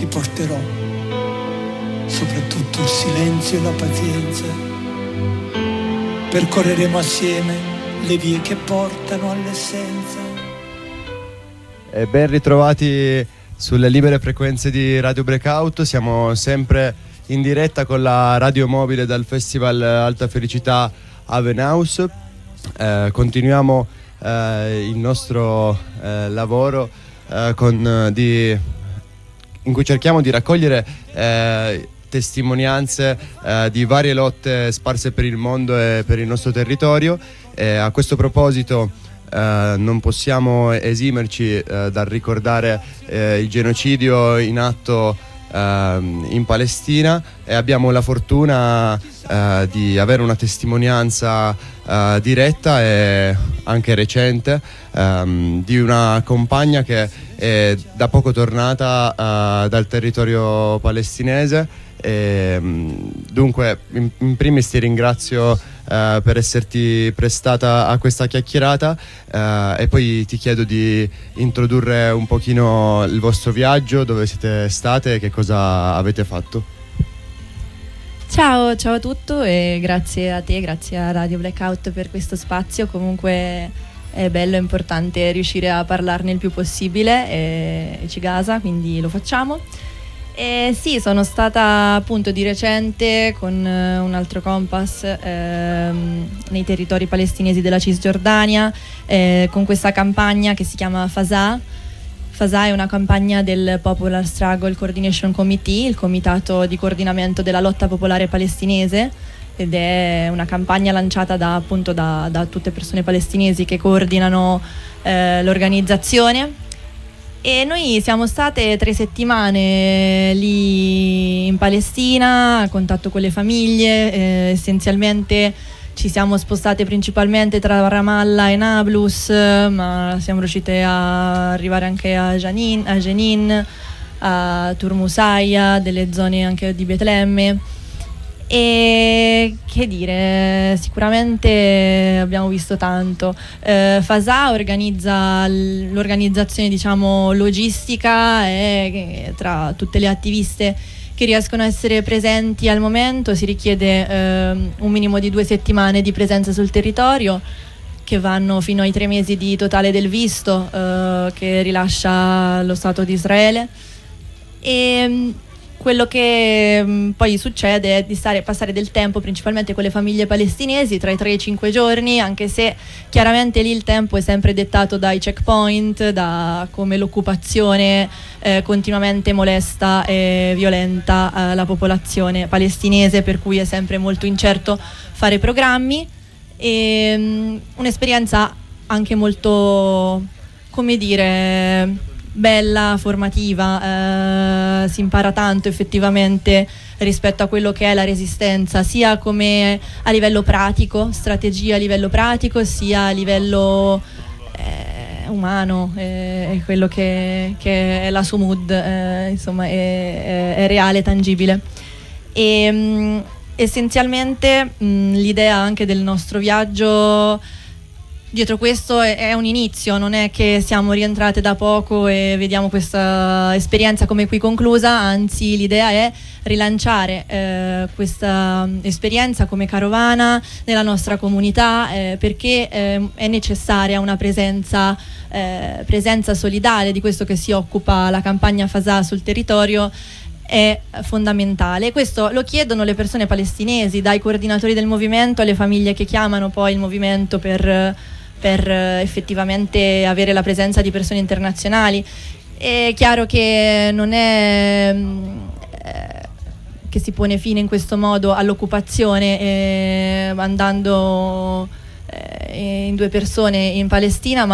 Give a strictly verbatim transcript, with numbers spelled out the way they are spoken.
porterò, soprattutto il silenzio e la pazienza. Percorreremo assieme le vie che portano all'essenza. E ben ritrovati sulle libere frequenze di Radio Breakout. Siamo sempre in diretta con la radio mobile dal Festival Alta Felicità Havenhaus. Eh, continuiamo eh, il nostro eh, lavoro eh, con, eh, di, in cui cerchiamo di raccogliere eh, testimonianze eh, di varie lotte sparse per il mondo e per il nostro territorio. E a questo proposito eh, non possiamo esimerci eh, dal ricordare eh, il genocidio in atto eh, in Palestina, e abbiamo la fortuna eh, di avere una testimonianza eh, diretta e anche recente ehm, di una compagna che è da poco tornata eh, dal territorio palestinese. E, dunque in, in primis ti ringrazio uh, per esserti prestata a questa chiacchierata uh, e poi ti chiedo di introdurre un pochino il vostro viaggio, dove siete state e che cosa avete fatto. Ciao, ciao a tutti e grazie a te, grazie a Radio Blackout per questo spazio. Comunque è bello e importante riuscire a parlarne il più possibile e, e ci gasa, quindi lo facciamo. Eh, sì, sono stata appunto di recente con eh, un altro Compass ehm, nei territori palestinesi della Cisgiordania eh, con questa campagna che si chiama Fasà. Fasà è una campagna del Popular Struggle Coordination Committee, il comitato di coordinamento della lotta popolare palestinese, ed è una campagna lanciata da, appunto da, da tutte persone palestinesi che coordinano eh, l'organizzazione. E noi siamo state tre settimane lì in Palestina, a contatto con le famiglie. Eh, essenzialmente ci siamo spostate principalmente tra Ramallah e Nablus, ma siamo riuscite a arrivare anche a Jenin, a, Jenin, a Turmusaya, delle zone anche di Betlemme. E che dire, sicuramente abbiamo visto tanto. eh, Fasà organizza l'organizzazione, diciamo, logistica, e tra tutte le attiviste che riescono a essere presenti al momento si richiede eh, un minimo di due settimane di presenza sul territorio, che vanno fino ai tre mesi di totale del visto eh, che rilascia lo Stato di Israele. E quello che mh, poi succede è di stare, passare del tempo principalmente con le famiglie palestinesi, tra i tre e i cinque giorni, anche se chiaramente lì il tempo è sempre dettato dai checkpoint, da come l'occupazione eh, continuamente molesta e violenta eh, la popolazione palestinese, per cui è sempre molto incerto fare programmi. E mh, un'esperienza anche molto, come dire, bella, formativa. Eh, si impara tanto effettivamente rispetto a quello che è la resistenza, sia come a livello pratico, strategia a livello pratico, sia a livello eh, umano, eh, è quello che, che è la sua mood, eh, insomma è, è, è reale, tangibile. E mh, essenzialmente mh, l'idea anche del nostro viaggio dietro questo è, è un inizio, non è che siamo rientrate da poco e vediamo questa esperienza come qui conclusa, anzi l'idea è rilanciare eh, questa esperienza come carovana nella nostra comunità, eh, perché eh, è necessaria una presenza, eh, presenza solidale di questo che si occupa la campagna Fasà sul territorio. È fondamentale. Questo lo chiedono le persone palestinesi, dai coordinatori del movimento alle famiglie che chiamano poi il movimento per, per effettivamente avere la presenza di persone internazionali. È chiaro che non è eh, che si pone fine in questo modo all'occupazione eh, andando eh, in due persone in Palestina, ma